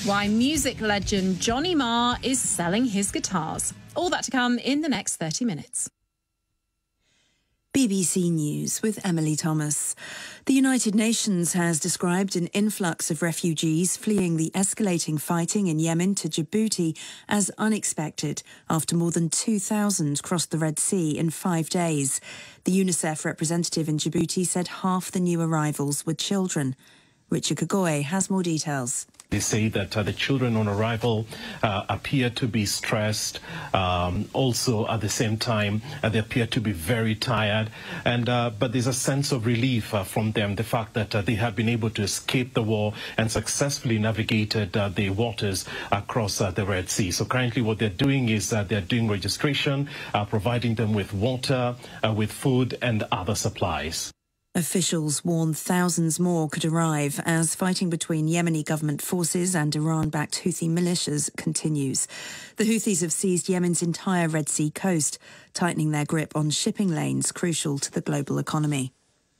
Why music legend Johnny Marr is selling his guitars. All that to come in the next 30 minutes. BBC News with Emily Thomas. The United Nations has described an influx of refugees fleeing the escalating fighting in Yemen to Djibouti as unexpected after more than 2,000 crossed the Red Sea in 5 days. The UNICEF representative in Djibouti said half the new arrivals were children. Richard Kagoy has more details. They say that the children on arrival appear to be stressed. Also, at the same time, they appear to be very tired. But there's a sense of relief from them, the fact that they have been able to escape the war and successfully navigated the waters across the Red Sea. So currently what they're doing is they're doing registration, providing them with water, with food and other supplies. Officials warn thousands more could arrive as fighting between Yemeni government forces and Iran-backed Houthi militias continues. The Houthis have seized Yemen's entire Red Sea coast, tightening their grip on shipping lanes crucial to the global economy.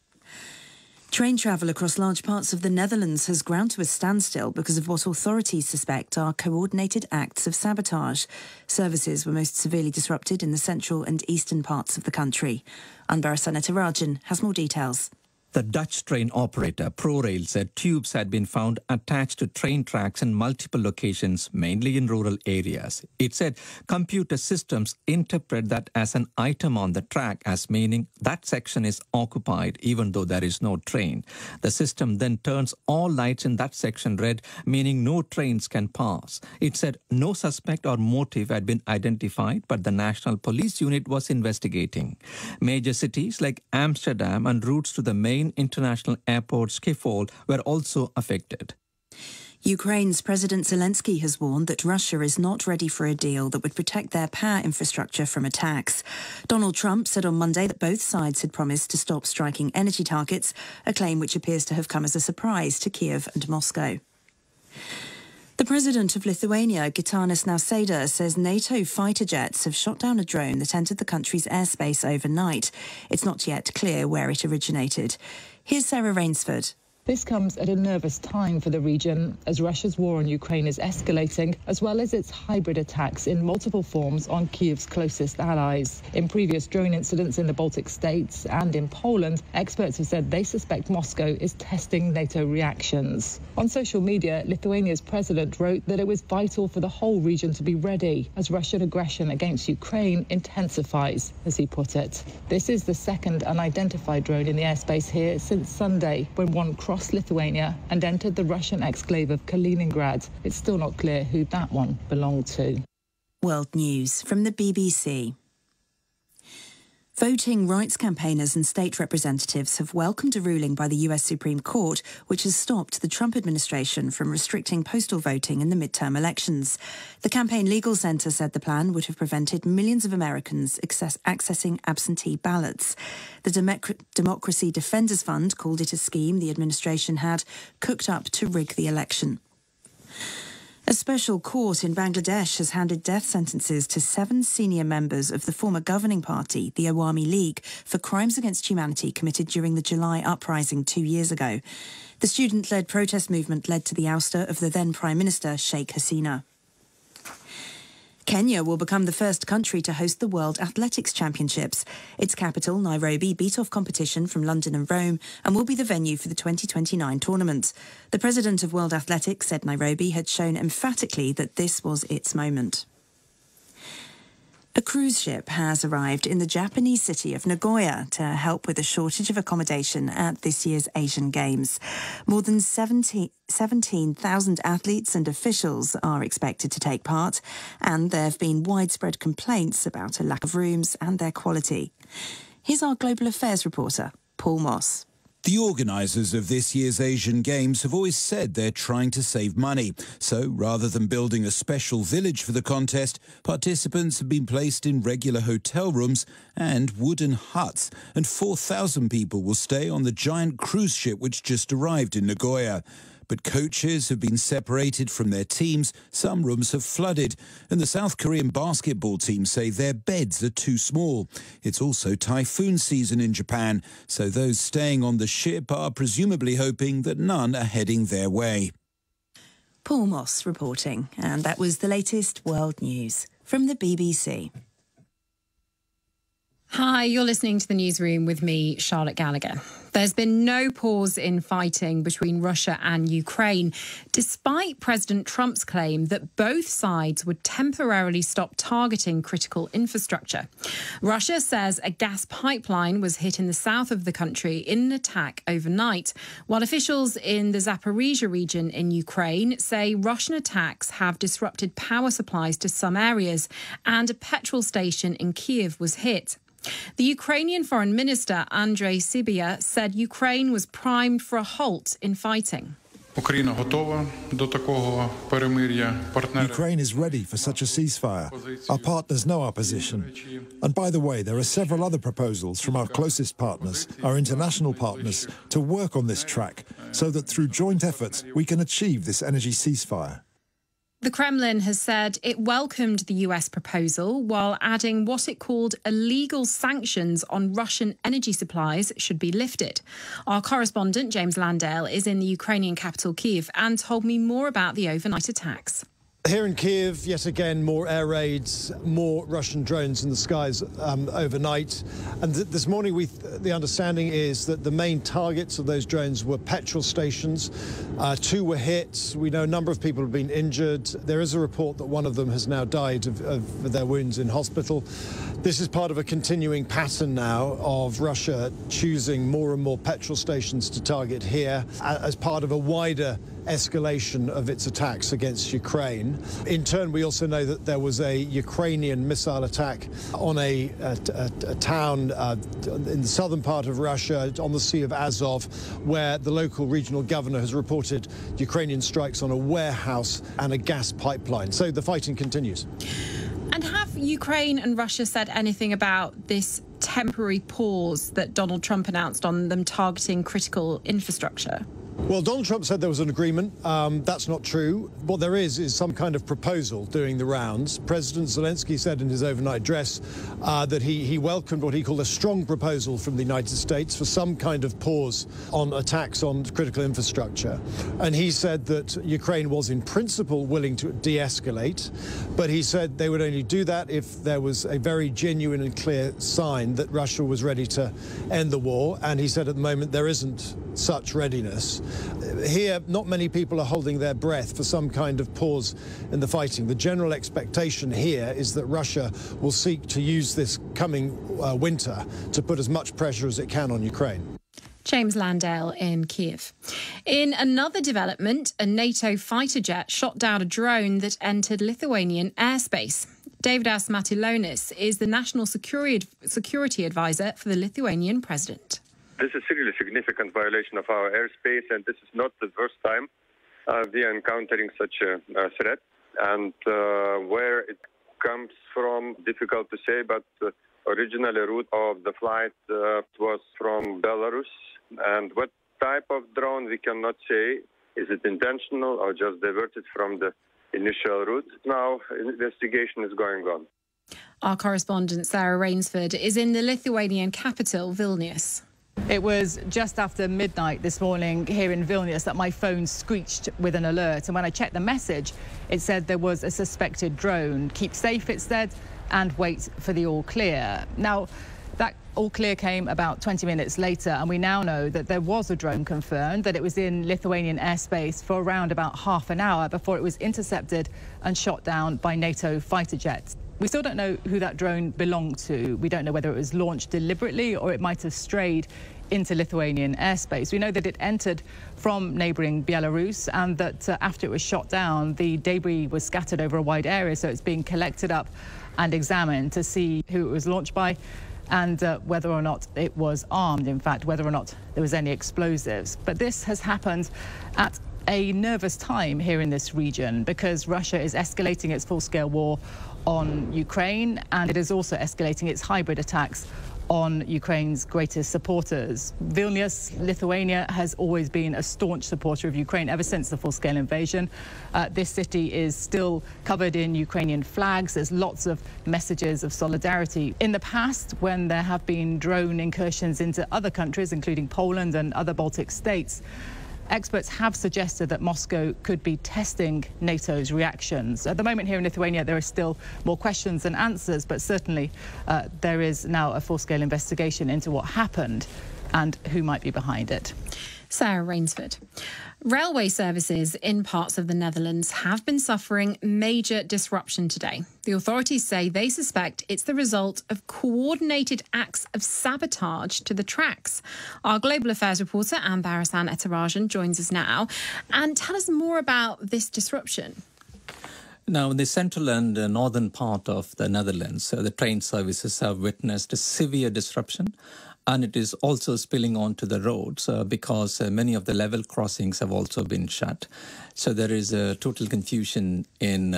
Train travel across large parts of the Netherlands has ground to a standstill because of what authorities suspect are coordinated acts of sabotage. Services were most severely disrupted in the central and eastern parts of the country. Anbar Sanetarajan has more details. The Dutch train operator ProRail said tubes had been found attached to train tracks in multiple locations, mainly in rural areas. It said computer systems interpret that as an item on the track as meaning that section is occupied even though there is no train. The system then turns all lights in that section red, meaning no trains can pass. It said no suspect or motive had been identified, but the National Police Unit was investigating. Major cities like Amsterdam and routes to the main international airport Schiphol were also affected. Ukraine's President Zelensky has warned that Russia is not ready for a deal that would protect their power infrastructure from attacks. Donald Trump said on Monday that both sides had promised to stop striking energy targets, a claim which appears to have come as a surprise to Kiev and Moscow. The president of Lithuania, Gitanas Nausėda, says NATO fighter jets have shot down a drone that entered the country's airspace overnight. It's not yet clear where it originated. Here's Sarah Rainsford. This comes at a nervous time for the region as Russia's war on Ukraine is escalating, as well as its hybrid attacks in multiple forms on Kyiv's closest allies. In previous drone incidents in the Baltic states and in Poland, experts have said they suspect Moscow is testing NATO reactions. On social media, Lithuania's president wrote that it was vital for the whole region to be ready as Russian aggression against Ukraine intensifies, as he put it. This is the second unidentified drone in the airspace here since Sunday, when one crossed Lithuania and entered the Russian exclave of Kaliningrad. It's still not clear who that one belonged to. World News from the BBC. Voting rights campaigners and state representatives have welcomed a ruling by the US Supreme Court which has stopped the Trump administration from restricting postal voting in the midterm elections. The Campaign Legal Center said the plan would have prevented millions of Americans accessing absentee ballots. The Democracy Defenders Fund called it a scheme the administration had cooked up to rig the election. A special court in Bangladesh has handed death sentences to 7 senior members of the former governing party, the Awami League, for crimes against humanity committed during the July uprising 2 years ago. The student-led protest movement led to the ouster of the then Prime Minister, Sheikh Hasina. Kenya will become the first country to host the World Athletics Championships. Its capital, Nairobi, beat off competition from London and Rome and will be the venue for the 2029 tournament. The president of World Athletics said Nairobi had shown emphatically that this was its moment. A cruise ship has arrived in the Japanese city of Nagoya to help with a shortage of accommodation at this year's Asian Games. More than 17,000 athletes and officials are expected to take part, and there have been widespread complaints about a lack of rooms and their quality. Here's our Global Affairs reporter, Paul Moss. The organisers of this year's Asian Games have always said they're trying to save money. So, rather than building a special village for the contest, participants have been placed in regular hotel rooms and wooden huts, and 4,000 people will stay on the giant cruise ship which just arrived in Nagoya. But coaches have been separated from their teams, some rooms have flooded, and the South Korean basketball team say their beds are too small. It's also typhoon season in Japan, so those staying on the ship are presumably hoping that none are heading their way. Paul Moss reporting, and that was the latest world news from the BBC. Hi, you're listening to the newsroom with me, Charlotte Gallagher. There's been no pause in fighting between Russia and Ukraine, despite President Trump's claim that both sides would temporarily stop targeting critical infrastructure. Russia says a gas pipeline was hit in the south of the country in an attack overnight, while officials in the Zaporizhzhia region in Ukraine say Russian attacks have disrupted power supplies to some areas and a petrol station in Kyiv was hit. The Ukrainian Foreign Minister, Andrei Sybiha, said Ukraine was primed for a halt in fighting. Ukraine is ready for such a ceasefire. Our partners know our position. And by the way, there are several other proposals from our closest partners, our international partners, to work on this track so that through joint efforts we can achieve this energy ceasefire. The Kremlin has said it welcomed the US proposal while adding what it called illegal sanctions on Russian energy supplies should be lifted. Our correspondent, James Landale, is in the Ukrainian capital, Kyiv, and told me more about the overnight attacks. Here in Kyiv, yet again, more air raids, more Russian drones in the skies overnight. And this morning, the understanding is that the main targets of those drones were petrol stations. 2 were hit. We know a number of people have been injured. There is a report that one of them has now died of their wounds in hospital. This is part of a continuing pattern now of Russia choosing more and more petrol stations to target here as part of a wider escalation of its attacks against Ukraine. In turn, we also know that there was a Ukrainian missile attack on a town in the southern part of Russia, on the Sea of Azov, where the local regional governor has reported Ukrainian strikes on a warehouse and a gas pipeline. So the fighting continues. And have Ukraine and Russia said anything about this temporary pause that Donald Trump announced on them targeting critical infrastructure? Well, Donald Trump said there was an agreement. That's not true. What there is some kind of proposal doing the rounds. President Zelensky said in his overnight address that he welcomed what he called a strong proposal from the United States for some kind of pause on attacks on critical infrastructure. And he said that Ukraine was in principle willing to de-escalate, but he said they would only do that if there was a very genuine and clear sign that Russia was ready to end the war. And he said at the moment there isn't such readiness. Here, not many people are holding their breath for some kind of pause in the fighting. The general expectation here is that Russia will seek to use this coming winter to put as much pressure as it can on Ukraine. James Landale in Kyiv. In another development, a NATO fighter jet shot down a drone that entered Lithuanian airspace. Davidas Matulonis is the National Security Advisor for the Lithuanian president. This is a really significant violation of our airspace, and this is not the first time we are encountering such a threat. And where it comes from, difficult to say, but originally the route of the flight was from Belarus. And what type of drone, we cannot say. Is it intentional or just diverted from the initial route? Now, investigation is going on. Our correspondent, Sarah Rainsford, is in the Lithuanian capital, Vilnius. It was just after midnight this morning here in Vilnius that my phone screeched with an alert. And when I checked the message, it said there was a suspected drone. Keep safe, it said, and wait for the all clear. Now, that all clear came about 20 minutes later, and we now know that there was a drone confirmed, that it was in Lithuanian airspace for around about half an hour before it was intercepted and shot down by NATO fighter jets. We still don't know who that drone belonged to. We don't know whether it was launched deliberately or it might have strayed into Lithuanian airspace. We know that it entered from neighbouring Belarus and that after it was shot down, the debris was scattered over a wide area, so it's being collected up and examined to see who it was launched by and whether or not it was armed, in fact, whether or not there was any explosives. But this has happened at a nervous time here in this region because Russia is escalating its full-scale war on Ukraine, and it is also escalating its hybrid attacks on Ukraine's greatest supporters. Vilnius, Lithuania, has always been a staunch supporter of Ukraine ever since the full-scale invasion. This city is still covered in Ukrainian flags. There's lots of messages of solidarity. In the past, when there have been drone incursions into other countries, including Poland and other Baltic states, experts have suggested that Moscow could be testing NATO's reactions. At the moment here in Lithuania, there are still more questions than answers, but certainly there is now a full-scale investigation into what happened and who might be behind it. Sarah Rainsford. Railway services in parts of the Netherlands have been suffering major disruption today. The authorities say they suspect it's the result of coordinated acts of sabotage to the tracks. Our global affairs reporter, Anne Barasan Etarajan, joins us now. And tell us more about this disruption. Now, in the central and northern part of the Netherlands, the train services have witnessed a severe disruption. And it is also spilling onto the roads because many of the level crossings have also been shut. So there is a total confusion in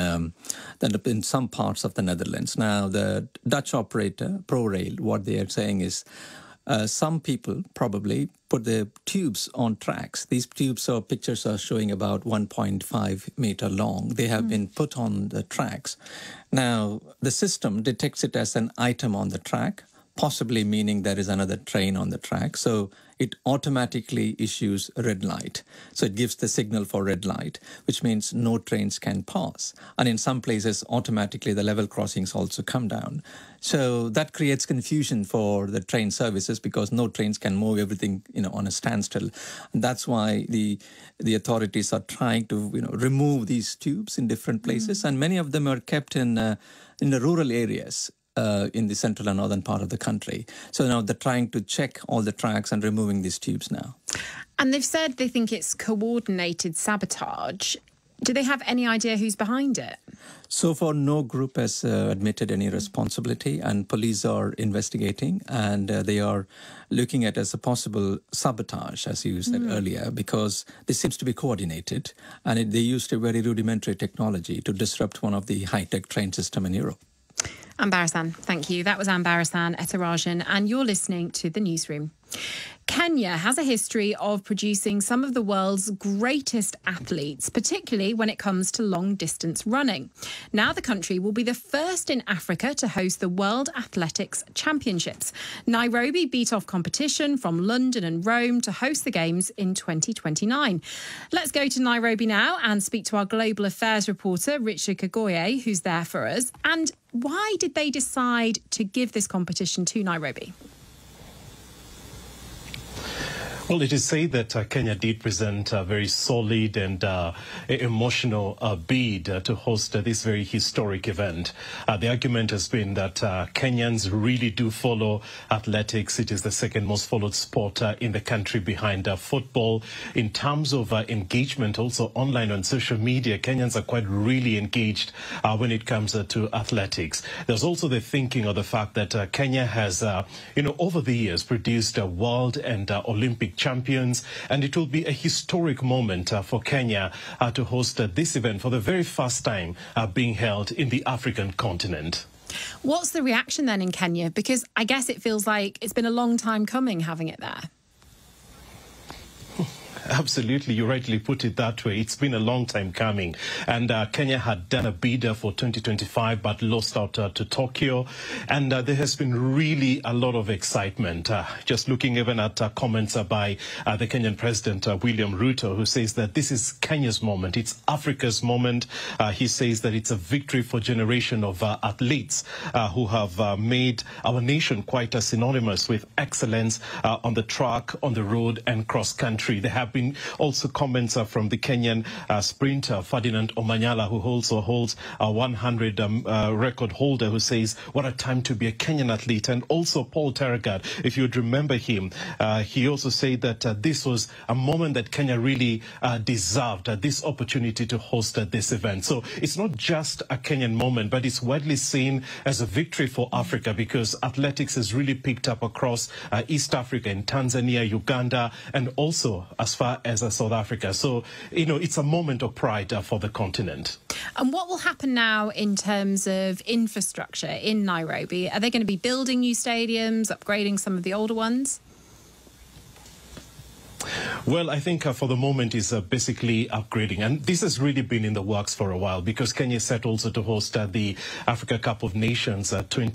some parts of the Netherlands. Now, the Dutch operator, ProRail, what they are saying is some people probably put the tubes on tracks. These tubes or pictures are showing about 1.5 meter long. They have been put on the tracks. Now, the system detects it as an item on the track, possibly meaning there is another train on the track. So it automatically issues a red light. So it gives the signal for red light, which means no trains can pass. And in some places, automatically the level crossings also come down. So that creates confusion for the train services because no trains can move everything, on a standstill. And that's why the authorities are trying to, remove these tubes in different places. And many of them are kept in the rural areas. In the central and northern part of the country. So now they're trying to check all the tracks and removing these tubes now. And they've said they think it's coordinated sabotage. Do they have any idea who's behind it? So far, no group has admitted any responsibility, and police are investigating, and they are looking at it as a possible sabotage, as you said earlier, because this seems to be coordinated, and they used a very rudimentary technology to disrupt one of the high-tech train system in Europe. Anne Barasan, thank you. That was Anne Barasan Etarajan, and you're listening to The Newsroom. Kenya has a history of producing some of the world's greatest athletes, particularly when it comes to long-distance running. Now the country will be the first in Africa to host the World Athletics Championships. Nairobi beat off competition from London and Rome to host the Games in 2029. Let's go to Nairobi now and speak to our global affairs reporter, Richard Kagoye, who's there for us. And why did they decide to give this competition to Nairobi? Well, it is said that Kenya did present a very solid and emotional bid to host this very historic event. The argument has been that Kenyans really do follow athletics. It is the second most followed sport in the country behind football. In terms of engagement, also online on social media, Kenyans are quite really engaged when it comes to athletics. There's also the thinking of the fact that Kenya has, over the years produced world and Olympic champions, and it will be a historic moment for Kenya to host this event for the very first time being held in the African continent. What's the reaction then in Kenya? Because I guess it feels like it's been a long time coming having it there. Absolutely, you rightly put it that way. It's been a long time coming. And Kenya had done a bid for 2025 but lost out to Tokyo. And there has been really a lot of excitement. Just looking even at comments by the Kenyan President, William Ruto, who says that this is Kenya's moment. It's Africa's moment. He says that it's a victory for a generation of athletes who have made our nation quite synonymous with excellence on the track, on the road and cross-country. There have been also comments from the Kenyan sprinter Ferdinand Omanyala, who also holds a 100 record holder, who says, what a time to be a Kenyan athlete. And also Paul Teragard, if you would remember him, he also said that this was a moment that Kenya really deserved, this opportunity to host this event. So it's not just a Kenyan moment, but it's widely seen as a victory for Africa, because athletics has really picked up across East Africa, in Tanzania, Uganda, and also as far as South Africa. So, it's a moment of pride for the continent. And what will happen now in terms of infrastructure in Nairobi? Are they going to be building new stadiums, upgrading some of the older ones? Well, I think for the moment is basically upgrading. And this has really been in the works for a while because Kenya is set also to host the Africa Cup of Nations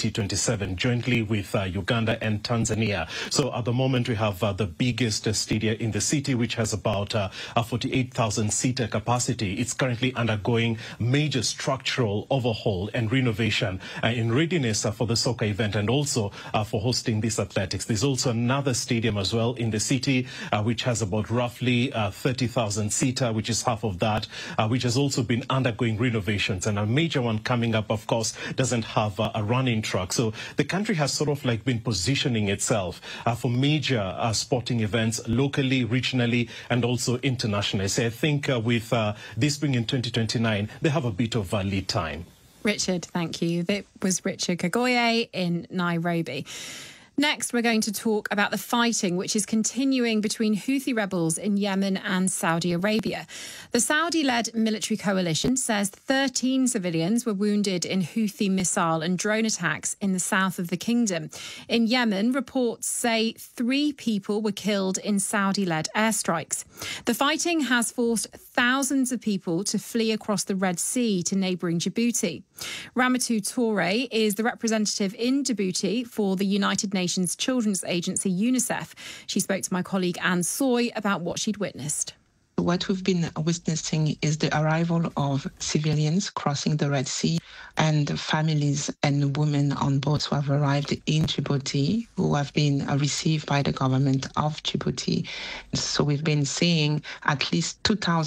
2027 jointly with Uganda and Tanzania. So at the moment we have the biggest stadium in the city, which has about a 48,000-seater capacity. It's currently undergoing major structural overhaul and renovation in readiness for the soccer event and also for hosting this athletics. There's also another stadium as well in the city, which has about roughly 30,000-seater, which is half of that, which has also been undergoing renovations. And a major one coming up, of course, doesn't have a running track. So the country has sort of like been positioning itself for major sporting events locally, regionally, and also internationally. So I think with this being in 2029, they have a bit of lead time. Richard, thank you. That was Richard Kagoye in Nairobi. Next, we're going to talk about the fighting which is continuing between Houthi rebels in Yemen and Saudi Arabia. The Saudi-led military coalition says 13 civilians were wounded in Houthi missile and drone attacks in the south of the kingdom. In Yemen, reports say 3 people were killed in Saudi-led airstrikes. The fighting has forced thousands of people to flee across the Red Sea to neighbouring Djibouti. Ramatu Toure is the representative in Djibouti for the United Nations Children's Agency, UNICEF. She spoke to my colleague Anne Soy about what she'd witnessed. What we've been witnessing is the arrival of civilians crossing the Red Sea and families and women on boats who have arrived in Djibouti, who have been received by the government of Djibouti. So we've been seeing at least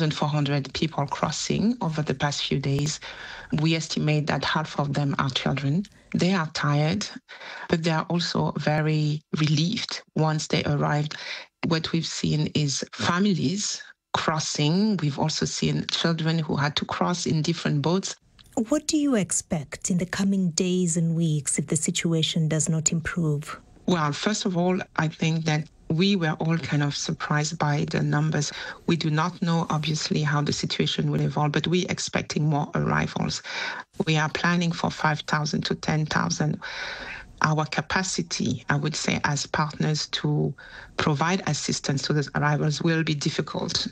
2,400 people crossing over the past few days. We estimate that half of them are children. They are tired, but they are also very relieved once they arrived. What we've seen is families crossing. We've also seen children who had to cross in different boats. What do you expect in the coming days and weeks if the situation does not improve? Well, first of all, I think that we were all kind of surprised by the numbers. We do not know, obviously, how the situation will evolve, but we're expecting more arrivals. We are planning for 5,000 to 10,000. Our capacity, I would say, as partners to provide assistance to those arrivals will be difficult.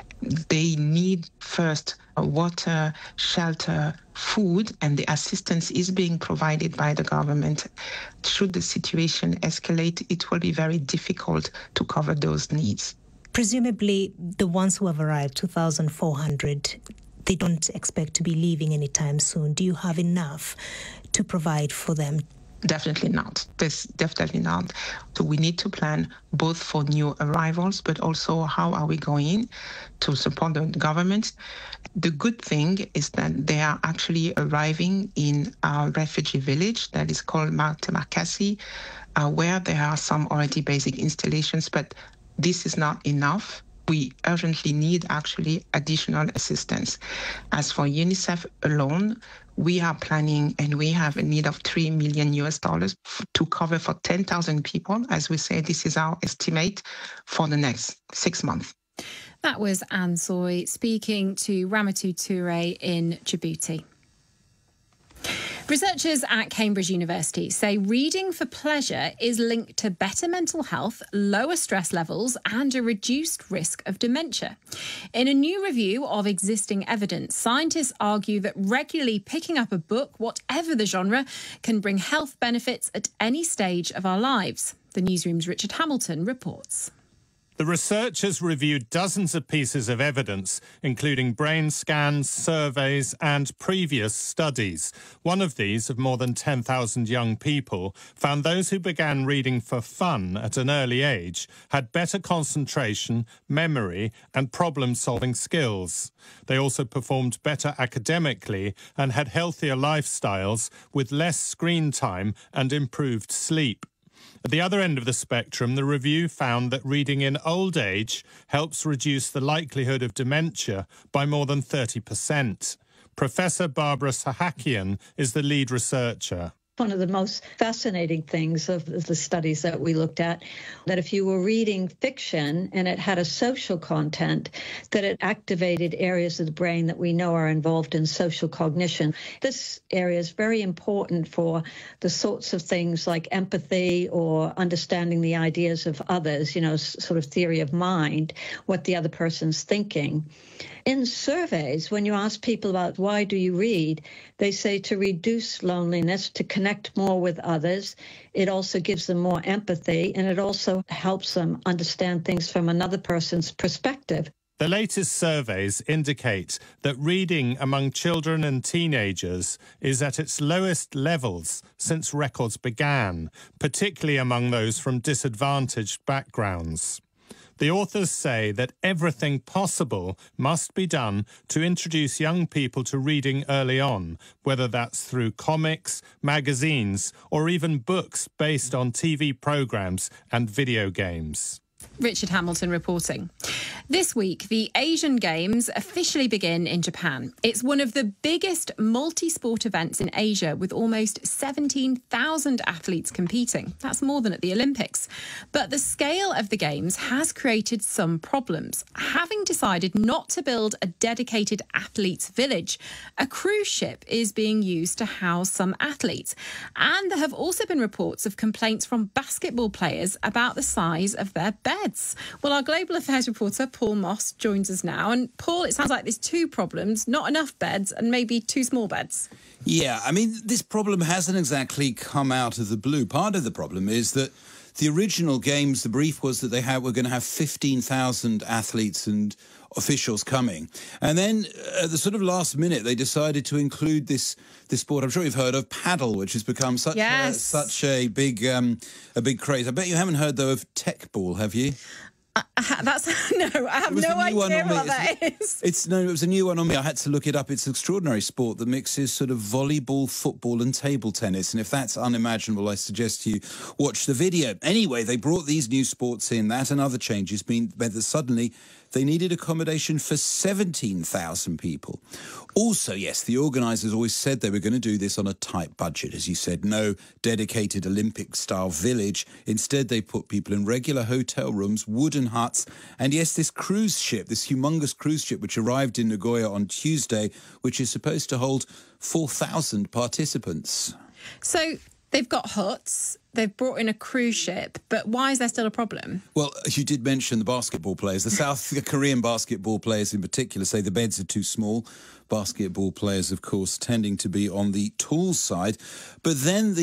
They need first water, shelter, food, and the assistance is being provided by the government. Should the situation escalate, it will be very difficult to cover those needs. Presumably, the ones who have arrived, 2,400, they don't expect to be leaving anytime soon. Do you have enough to provide for them? Definitely not. Definitely not. So we need to plan both for new arrivals, but also how are we going to support the government. The good thing is that they are actually arriving in a refugee village that is called Martemakasi, where there are some already basic installations, but this is not enough. We urgently need actually additional assistance. As for UNICEF alone, we are planning and we have a need of $3 million to cover for 10,000 people. As we say, this is our estimate for the next 6 months. That was Anne Soy speaking to Ramatu Toure in Djibouti. Researchers at Cambridge University say reading for pleasure is linked to better mental health, lower stress levels and a reduced risk of dementia. In a new review of existing evidence, scientists argue that regularly picking up a book, whatever the genre, can bring health benefits at any stage of our lives. The Newsroom's Richard Hamilton reports. The researchers reviewed dozens of pieces of evidence, including brain scans, surveys and previous studies. One of these, of more than 10,000 young people, found those who began reading for fun at an early age had better concentration, memory and problem-solving skills. They also performed better academically and had healthier lifestyles with less screen time and improved sleep. At the other end of the spectrum, the review found that reading in old age helps reduce the likelihood of dementia by more than 30%. Professor Barbara Sahakian is the lead researcher. One of the most fascinating things of the studies that we looked at, that if you were reading fiction and it had a social content, that it activated areas of the brain that we know are involved in social cognition. This area is very important for the sorts of things like empathy or understanding the ideas of others, sort of theory of mind, what the other person's thinking. In surveys, when you ask people about why do you read, they say to reduce loneliness, to connect more with others. It also gives them more empathy, and it also helps them understand things from another person's perspective. The latest surveys indicate that reading among children and teenagers is at its lowest levels since records began, particularly among those from disadvantaged backgrounds. The authors say that everything possible must be done to introduce young people to reading early on, whether that's through comics, magazines, or even books based on TV programmes and video games. Richard Hamilton reporting. This week, the Asian Games officially begin in Japan. It's one of the biggest multi-sport events in Asia, with almost 17,000 athletes competing. That's more than at the Olympics. But the scale of the Games has created some problems. Having decided not to build a dedicated athletes' village, a cruise ship is being used to house some athletes. And there have also been reports of complaints from basketball players about the size of their beds. Well, our global affairs reporter, Paul Moss, joins us now. And Paul, it sounds like there's two problems, not enough beds and maybe too small beds. Yeah, I mean, this problem hasn't exactly come out of the blue. Part of the problem is that the original Games, the brief was that were going to have 15,000 athletes and officials coming. And then at the sort of last minute, they decided to include this sport. I'm sure you've heard of paddle, which has become such a big craze. I bet you haven't heard, though, of tech ball, have you? I have no idea what that is. It was a new one on me. I had to look it up. It's an extraordinary sport that mixes sort of volleyball, football and table tennis. And if that's unimaginable, I suggest you watch the video. Anyway, they brought these new sports in. That and other changes meant that suddenly they needed accommodation for 17,000 people. Also, yes, the organisers always said they were going to do this on a tight budget. As you said, no dedicated Olympic-style village. Instead, they put people in regular hotel rooms, wooden huts. And yes, this cruise ship, this humongous cruise ship, which arrived in Nagoya on Tuesday, which is supposed to hold 4,000 participants. So they've got huts. They've brought in a cruise ship, but why is there still a problem? Well, you did mention the basketball players. The South Korean basketball players in particular say the beds are too small. Basketball players, of course, tending to be on the tall side. But then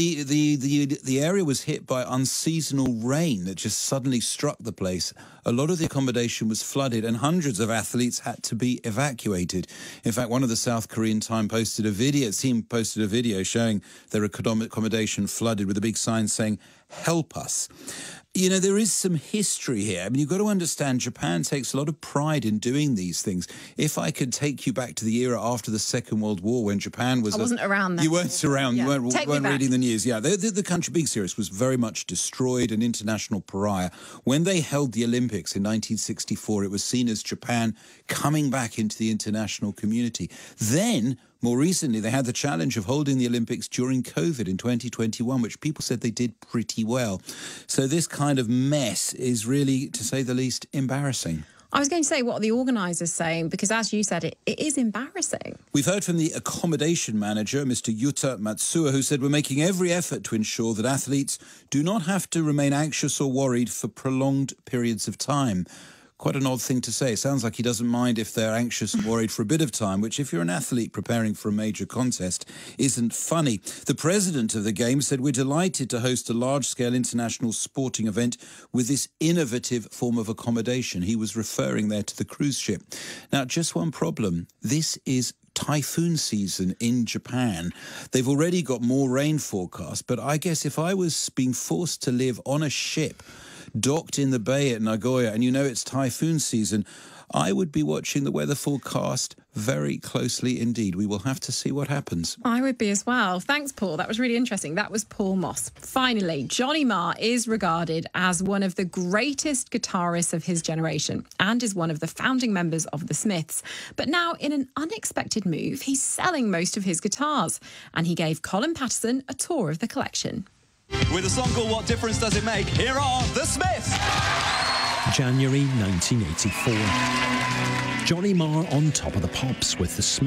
the area was hit by unseasonal rain that just suddenly struck the place. A lot of the accommodation was flooded and hundreds of athletes had to be evacuated. In fact, one of the South Korean Times posted a video showing their accommodation flooded with a big sign saying, "Help us." You know, there is some history here. I mean, you've got to understand Japan takes a lot of pride in doing these things. If I could take you back to the era after the Second World War when Japan was... I wasn't around then. You weren't around. Yeah. You weren't reading the news. Yeah, the country, being serious, was very much destroyed, an international pariah. When they held the Olympics in 1964, it was seen as Japan coming back into the international community. Then, more recently, they had the challenge of holding the Olympics during COVID in 2021, which people said they did pretty well. So this kind of mess is really, to say the least, embarrassing. I was going to say, what are the organisers saying? Because as you said, it is embarrassing. We've heard from the accommodation manager, Mr. Yuta Matsuo, who said, "We're making every effort to ensure that athletes do not have to remain anxious or worried for prolonged periods of time." Quite an odd thing to say. It sounds like he doesn't mind if they're anxious and worried for a bit of time, which, if you're an athlete preparing for a major contest, isn't funny. The president of the Games said, "We're delighted to host a large-scale international sporting event with this innovative form of accommodation." He was referring there to the cruise ship. Now, just one problem. This is typhoon season in Japan. They've already got more rain forecast, but I guess if I was being forced to live on a ship docked in the bay at Nagoya, and you know it's typhoon season, I would be watching the weather forecast very closely indeed. We will have to see what happens. I would be as well. Thanks, Paul. That was really interesting. That was Paul Moss. Finally, Johnny Marr is regarded as one of the greatest guitarists of his generation and is one of the founding members of the Smiths. But now, in an unexpected move, he's selling most of his guitars. And he gave Colin Patterson a tour of the collection. With a song called What Difference Does It Make, here are the Smiths! January 1984. Johnny Marr on top of the pops with the Smiths.